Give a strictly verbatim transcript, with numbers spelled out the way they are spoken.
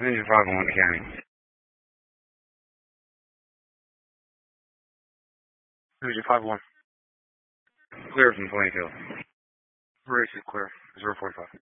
Ninja five one County. Ninja five one. Clear from Plainfield. Race is clear. zero forty-five.